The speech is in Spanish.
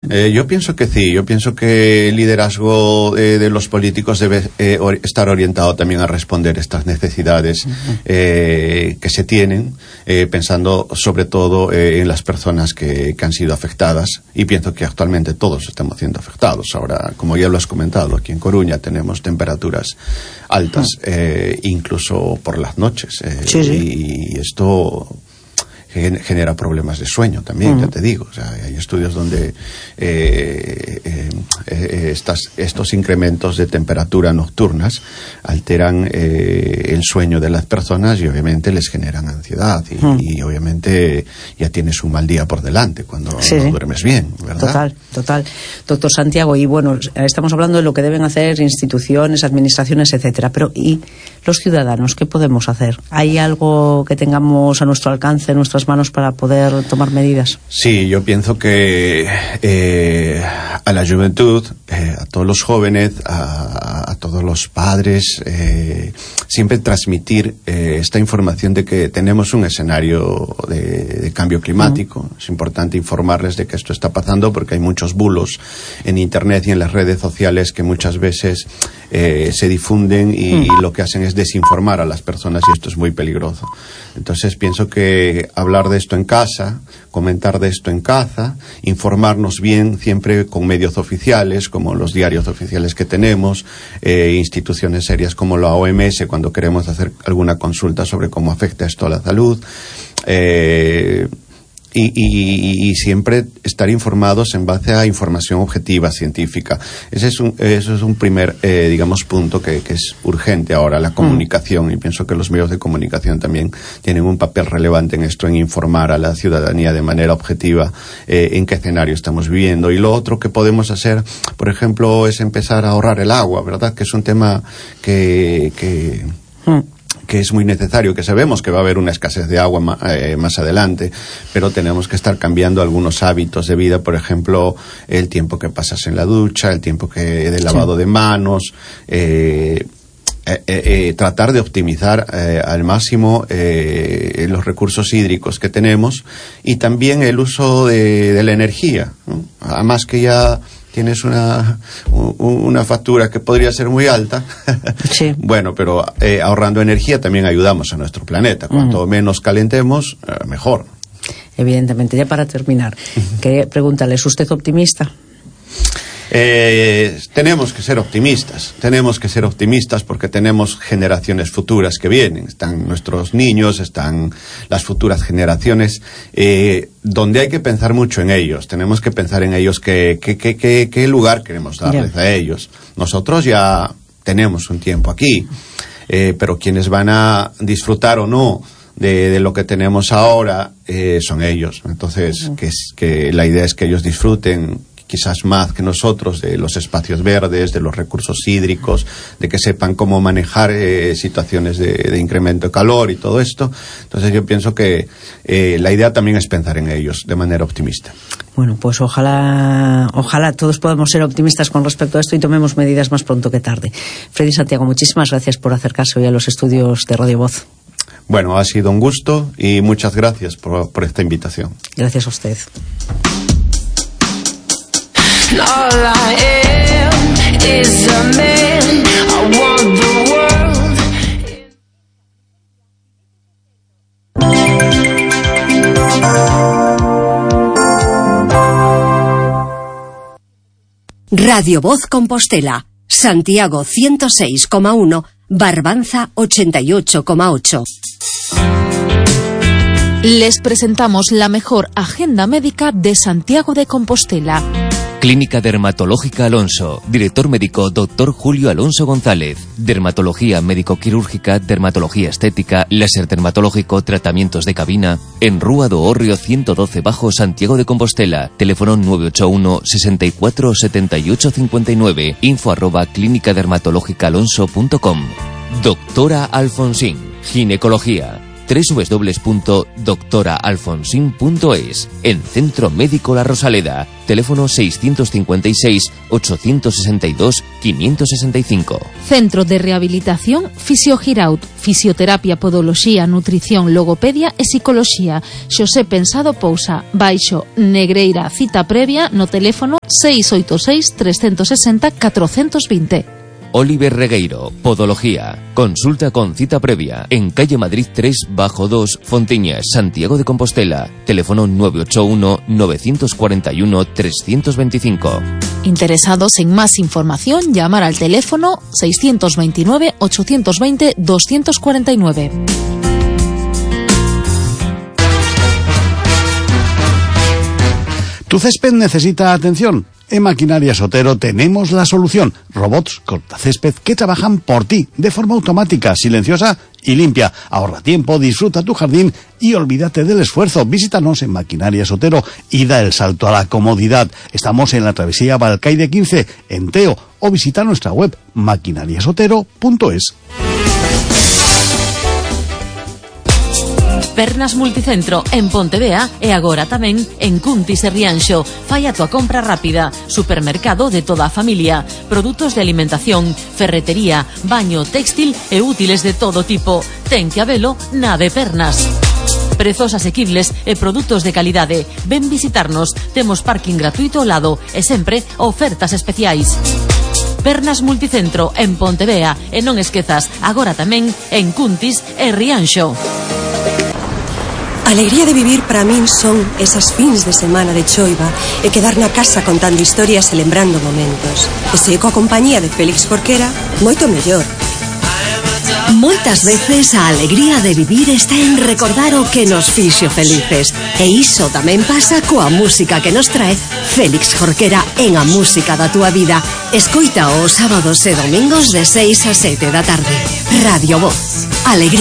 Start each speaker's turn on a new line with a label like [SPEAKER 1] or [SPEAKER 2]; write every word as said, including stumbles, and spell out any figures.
[SPEAKER 1] Eh, yo pienso que sí, yo pienso que el liderazgo eh, de los políticos debe eh, or- estar orientado también a responder estas necesidades eh, que se tienen, eh, pensando sobre todo eh, en las personas que, que han sido afectadas, y pienso que actualmente todos estamos siendo afectados. Ahora, como ya lo has comentado, aquí en Coruña tenemos temperaturas altas, eh, incluso por las noches, eh,
[SPEAKER 2] sí, sí.
[SPEAKER 1] y esto genera problemas de sueño también, uh-huh. ya te digo. O sea, hay estudios donde eh, eh, eh, estas, estos incrementos de temperatura nocturnas alteran eh, el sueño de las personas y obviamente les generan ansiedad y, uh-huh. y obviamente ya tienes un mal día por delante cuando
[SPEAKER 2] sí,
[SPEAKER 1] no
[SPEAKER 2] sí.
[SPEAKER 1] duermes bien, ¿verdad?
[SPEAKER 2] Total, total. Doctor Santiago, y bueno, estamos hablando de lo que deben hacer instituciones, administraciones, etcétera, pero ¿y los ciudadanos qué podemos hacer? ¿Hay algo que tengamos a nuestro alcance, a nuestras manos para poder tomar medidas?
[SPEAKER 1] Sí, yo pienso que eh, a la juventud, eh, a todos los jóvenes, a, a todos los padres, eh, siempre transmitir eh, esta información de que tenemos un escenario de, de cambio climático. Uh-huh. Es importante informarles de que esto está pasando porque hay muchos bulos en Internet y en las redes sociales que muchas veces eh, se difunden y, uh-huh. y lo que hacen es desinformar a las personas, y esto es muy peligroso. Entonces pienso que hablar de esto en casa, comentar de esto en casa, informarnos bien siempre con medios oficiales como los diarios oficiales que tenemos, eh, instituciones serias como la O M S cuando queremos hacer alguna consulta sobre cómo afecta esto a la salud, eh, Y, y, y siempre estar informados en base a información objetiva, científica. Ese es un, eso es un primer, eh, digamos, punto que, que es urgente ahora, la comunicación. Mm. Y pienso que los medios de comunicación también tienen un papel relevante en esto, en informar a la ciudadanía de manera objetiva eh, en qué escenario estamos viviendo. Y lo otro que podemos hacer, por ejemplo, es empezar a ahorrar el agua, ¿verdad? Que es un tema que... que mm. que es muy necesario, que sabemos que va a haber una escasez de agua ma, eh, más adelante, pero tenemos que estar cambiando algunos hábitos de vida, por ejemplo, el tiempo que pasas en la ducha, el tiempo que de lavado sí. de manos, eh, eh, eh, tratar de optimizar eh, al máximo eh, los recursos hídricos que tenemos y también el uso de, de la energía, ¿no? Además que ya tienes una, una factura que podría ser muy alta. Sí. Bueno, pero eh, ahorrando energía también ayudamos a nuestro planeta. Cuanto mm. menos calentemos, eh, mejor.
[SPEAKER 2] Evidentemente. Ya para terminar, quería preguntarle, ¿es usted optimista?
[SPEAKER 1] Eh, tenemos que ser optimistas, tenemos que ser optimistas porque tenemos generaciones futuras que vienen, están nuestros niños, están las futuras generaciones, eh, donde hay que pensar mucho en ellos, tenemos que pensar en ellos qué que, que, que, que lugar queremos darles yeah. a ellos. Nosotros ya tenemos un tiempo aquí, eh, pero quienes van a disfrutar o no de, de lo que tenemos ahora eh, son ellos, entonces uh-huh. que, es, que la idea es que ellos disfruten quizás más que nosotros de los espacios verdes, de los recursos hídricos, de que sepan cómo manejar eh, situaciones de, de incremento de calor y todo esto. Entonces yo pienso que eh, la idea también es pensar en ellos de manera optimista.
[SPEAKER 2] Bueno, pues ojalá ojalá todos podamos ser optimistas con respecto a esto y tomemos medidas más pronto que tarde. Freddy Santiago, muchísimas gracias por acercarse hoy a los estudios de Radio Voz.
[SPEAKER 1] Bueno, ha sido un gusto y muchas gracias por, por esta invitación.
[SPEAKER 2] Gracias a usted.
[SPEAKER 3] All I am is a man. I want the world.
[SPEAKER 4] Radio Voz Compostela, Santiago ciento seis coma uno, Barbanza ochenta y ocho coma ocho.
[SPEAKER 5] Les presentamos la mejor agenda médica de Santiago de Compostela.
[SPEAKER 6] Clínica Dermatológica Alonso. Director médico doctor Julio Alonso González. Dermatología médico-quirúrgica, dermatología estética, láser dermatológico, tratamientos de cabina. En Rúa do Hórreo ciento doce Bajo, Santiago de Compostela. Teléfono nueve ocho uno, sesenta y cuatro, setenta y ocho cincuenta y nueve. Info arroba clínica dermatológica alonso punto com. Doctora Alfonsín. Ginecología. doble u doble u doble u punto doctora alfonsin punto es. En Centro Médico La Rosaleda, teléfono seiscientos cincuenta y seis, ochocientos sesenta y dos, quinientos sesenta y cinco.
[SPEAKER 5] Centro de Rehabilitación Fisiogiraut, Fisioterapia, Podoloxía, Nutrición, Logopedia e Psicoloxía. Xosé Pensado Pousa, baixo Negreira, cita previa no teléfono seis oito seis, tres seis cero, catro dos cero.
[SPEAKER 6] Oliver Regueiro, Podología. Consulta con cita previa en calle Madrid tres, bajo dos, Fontiñas, Santiago de Compostela. Teléfono nueve ocho uno, nueve cuatro uno, tres dos cinco.
[SPEAKER 5] Interesados en más información, llamar al teléfono seiscientos veintinueve, ochocientos veinte, doscientos cuarenta y nueve.
[SPEAKER 7] ¿Tu césped necesita atención? En Maquinarias Otero tenemos la solución. Robots cortacésped que trabajan por ti, de forma automática, silenciosa y limpia. Ahorra tiempo, disfruta tu jardín y olvídate del esfuerzo. Visítanos en Maquinarias Otero y da el salto a la comodidad. Estamos en la travesía Balcaide quince, en Teo, o visita nuestra web maquinariasotero punto es.
[SPEAKER 8] Pernas Multicentro en Pontevea e agora tamén en Cuntis e Rianxo. Fai a tua compra rápida. Supermercado de toda a familia. Produtos de alimentación, ferretería, baño, textil e útiles de todo tipo. Ten que habelo na de Pernas. Prezos asequibles e produtos de calidade. Ven visitarnos. Temos parking gratuito ao lado e sempre ofertas especiais. Pernas Multicentro en Pontevea e non esquezas, agora tamén en Cuntis e Rianxo.
[SPEAKER 9] A alegría de vivir para min son esas fins de semana de choiva e quedar na casa contando historias e lembrando momentos. E se coa compañía de Félix Jorquera, moito mellor.
[SPEAKER 4] Moitas veces a alegría de vivir está en recordar o que nos fixo felices. E iso tamén pasa coa música que nos trae Félix Jorquera en A Música da Túa Vida. Escoita os sábados e domingos de seis a sete da tarde. Radio Voz. Alegría.